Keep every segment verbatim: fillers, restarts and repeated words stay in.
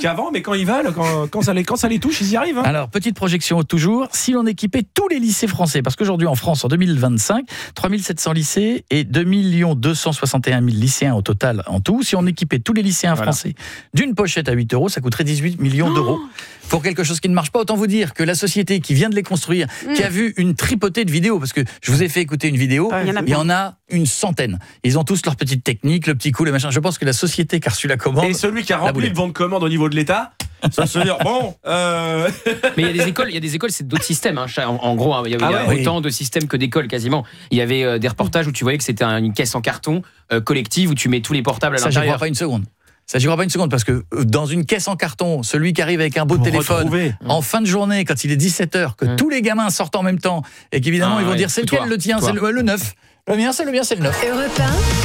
qu'avant, mais quand ils veulent, quand, quand, ça les, quand ça les touche, ils y arrivent. Hein. Alors, petite projection toujours, si l'on équipait tous les lycées français, parce qu'aujourd'hui en France, en deux mille vingt-cinq, trois mille sept cents lycées et deux millions deux cent soixante et un mille lycéens au total en tout, si on équipait tous les lycéens voilà. français d'une pochette à huit euros, ça coûterait dix-huit millions oh d'euros. Pour quelque chose qui ne marche pas, autant vous dire que la société qui vient de les construire, mmh. qui a vu une tripotée de vidéos, parce que je vous ai fait écouter une vidéo, ah, il, y en a, il y en a une centaine. Ils ont tous leur petite technique, le petit coup, le machin. Je pense que la société qui a reçu la commande... Et celui qui a rempli le bon de commande au niveau de l'État, ça se veut dire, bon... Euh... Mais il y a des écoles, il y a des écoles, c'est d'autres systèmes. Hein. En, en gros, il y avait ah ouais, autant oui. de systèmes que d'écoles quasiment. Il y avait euh, des reportages où tu voyais que c'était une caisse en carton euh, collective où tu mets tous les portables à ça, l'intérieur. Ça, j'y crois pas une seconde. Ça ne durera pas une seconde parce que dans une caisse en carton, celui qui arrive avec un beau Pour téléphone retrouver. en fin de journée, quand il est dix-sept heures, que mmh. tous les gamins sortent en même temps et qu'évidemment ah, ils vont ouais, dire c'est lequel le tien, toi. c'est le, le neuf. Le mien, c'est le mien, c'est le neuf. Europe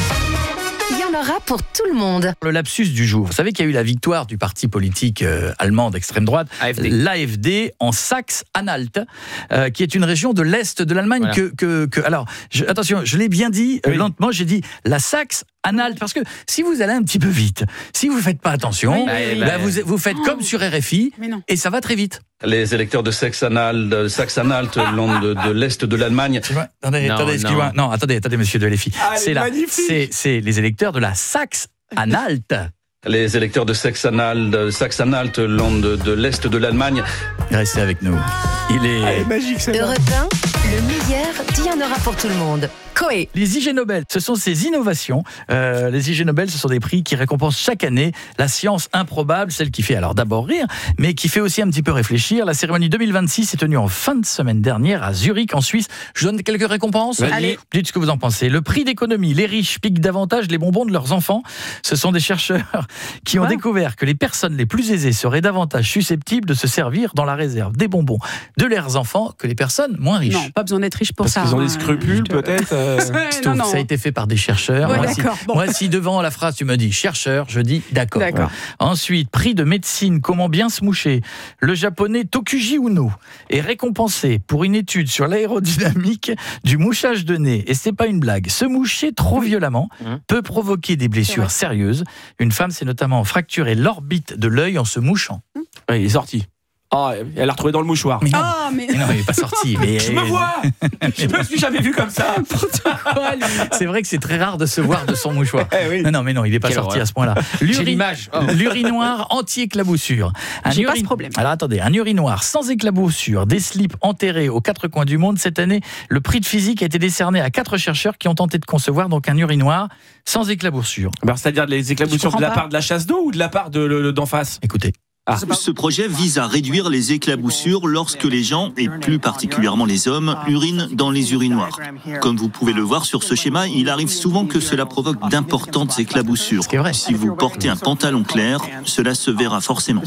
un, il y en aura pour tout le monde. Le lapsus du jour. Vous savez qu'il y a eu la victoire du parti politique euh, allemand d'extrême droite, A F D. l'A F D, en Saxe-Anhalt, euh, qui est une région de l'Est de l'Allemagne voilà. que, que, que... Alors, je, attention, je l'ai bien dit oui. euh, lentement, j'ai dit la Saxe Anhalt, parce que si vous allez un petit peu vite, si vous ne faites pas attention, oui, bah, bah, bah, vous, vous faites oh. comme sur R F I, et ça va très vite. Les électeurs de Saxe-Anhalt, de Saxe-Anhalt, ah, ah, de, de l'Est de l'Allemagne. Attendez, non, attendez, excusez-moi. Non, attendez, attendez, monsieur de L F I. Ah, c'est, la, c'est, c'est les électeurs de la Saxe-Anhalt. Les électeurs de Saxe-Anhalt, de Saxe-Anhalt, de, de l'Est de l'Allemagne. Restez avec nous. Il est, ah, est magique, c'est Europe un, le meilleur, il y en aura pour tout le monde. Coé. Les I G Nobel, ce sont ces innovations. Euh, les I G Nobel, ce sont des prix qui récompensent chaque année la science improbable, celle qui fait alors d'abord rire, mais qui fait aussi un petit peu réfléchir. La cérémonie deux mille vingt-six s'est tenue en fin de semaine dernière à Zurich, en Suisse. Je donne quelques récompenses. Allez. Dites ce que vous en pensez. Le prix d'économie. Les riches piquent davantage les bonbons de leurs enfants. Ce sont des chercheurs qui ont ouais. découvert que les personnes les plus aisées seraient davantage susceptibles de se servir dans la réserve des bonbons de leurs enfants que les personnes moins riches. Non, pas besoin d'être riche pour Parce ça. Parce qu'ils ont des hein, scrupules, euh, peut-être euh... non, non. Ça a été fait par des chercheurs. Ouais, moi, si, bon. moi, si devant la phrase tu me dis chercheur, je dis d'accord. d'accord. Ensuite, prix de médecine, comment bien se moucher. Le japonais Tokuji Uno est récompensé pour une étude sur l'aérodynamique du mouchage de nez. Et c'est pas une blague. Se moucher trop violemment mmh. peut provoquer des blessures sérieuses. Une femme s'est notamment fracturé l'orbite de l'œil en se mouchant. Mmh. Ouais, il est sorti. Ah, oh, elle l'a retrouvé dans le mouchoir. Mais non, ah, mais... mais non, il n'est pas sorti. Mais... Je me vois. Je me suis jamais vu comme ça. Quoi, c'est vrai que c'est très rare de se voir de son mouchoir. Eh oui. Non, non, mais non, il n'est pas Quelle sorti horreur. à ce point-là. J'ai l'image. Oh. L'urinoir anti-éclaboussure. Un J'ai uri... pas ce problème. Alors attendez, un urinoir sans éclaboussure, des slips enterrés aux quatre coins du monde. Cette année, le prix de physique a été décerné à quatre chercheurs qui ont tenté de concevoir donc un urinoir sans éclaboussure. Ben, c'est-à-dire les éclaboussures de la pas. part de la chasse d'eau ou de la part de, le, d'en face ? Écoutez. Ah. Ce projet vise à réduire les éclaboussures lorsque les gens, et plus particulièrement les hommes, urinent dans les urinoirs. Comme vous pouvez le voir sur ce schéma, il arrive souvent que cela provoque d'importantes éclaboussures. Si vous portez un pantalon clair, cela se verra forcément.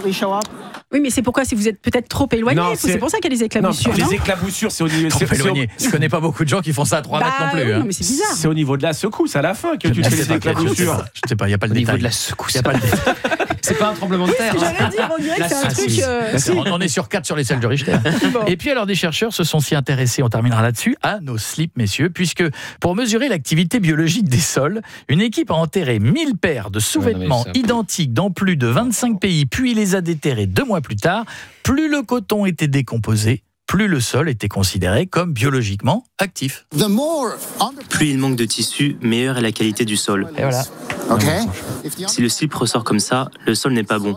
Oui, mais c'est pourquoi si vous êtes peut-être trop éloigné, non, c'est... c'est pour ça qu'il y a des éclaboussures. Non, non les éclaboussures, c'est au niveau. Trop c'est, éloigné. c'est au... Je connais pas beaucoup de gens qui font ça à trois bah, mètres non plus. Oui, hein. non, mais c'est bizarre. C'est au niveau de la secousse à la fin que tu fais les éclaboussures. Je ne sais pas, il n'y a pas le au détail. niveau de la secousse. Il y a pas le détail. C'est pas un tremblement de terre. Oui, j'allais dire, on dirait que c'est un truc. Euh... Si. On en est sur quatre sur les selles de Richter. Bon. Et puis alors des chercheurs se sont si intéressés, on terminera là-dessus, à nos slips, messieurs, puisque pour mesurer l'activité biologique des sols, une équipe a enterré mille paires de sous-vêtements ouais, identiques dans plus de vingt-cinq pays, puis les a déterrés deux mois plus tard. Plus le coton était décomposé, plus le sol était considéré comme biologiquement actif. Plus il manque de tissu, meilleure est la qualité du sol. Et voilà. Okay. Si le slip ressort comme ça, le sol n'est pas bon.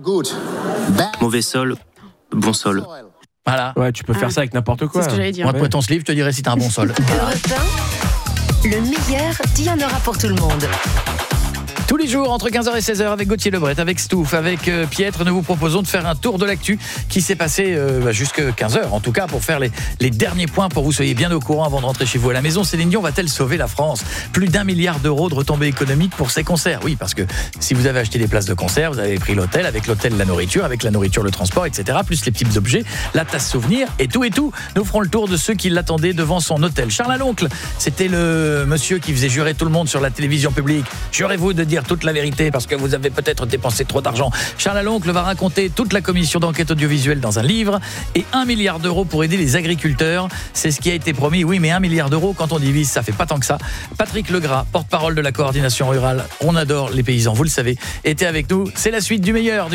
Mauvais sol, bon sol. Voilà. Ouais, tu peux faire ah, ça avec n'importe quoi. C'est ce que j'allais dire. Moi, de ton slip, je te dirais si t'as un bon sol. Europe un, le meilleur, il y en aura pour tout le monde. Tous les jours, entre quinze heures et seize heures, avec Gauthier Lebret, avec Stouff, avec euh, Pietre, nous vous proposons de faire un tour de l'actu qui s'est passé euh, bah, jusqu'à quinze heures, en tout cas, pour faire les, les derniers points, pour que vous soyez bien au courant avant de rentrer chez vous à la maison. Céline Dion va-t-elle sauver la France ? Plus d'un milliard d'euros de retombées économiques pour ses concerts. Oui, parce que si vous avez acheté des places de concert, vous avez pris l'hôtel, avec l'hôtel, la nourriture, avec la nourriture, le transport, et cetera, plus les petits objets, la tasse souvenir, et tout et tout. Nous ferons le tour de ceux qui l'attendaient devant son hôtel. Charles Aloncle, c'était le monsieur qui faisait jurer tout le monde sur la télévision publique. Jurez-vous de dire toute la vérité, parce que vous avez peut-être dépensé trop d'argent. Charles Aloncle va raconter toute la commission d'enquête audiovisuelle dans un livre, et un milliard d'euros pour aider les agriculteurs. C'est ce qui a été promis. Oui, mais un milliard d'euros, quand on divise, ça fait pas tant que ça. Patrick Legras, porte-parole de la coordination rurale, on adore les paysans, vous le savez, était avec nous. C'est la suite du meilleur.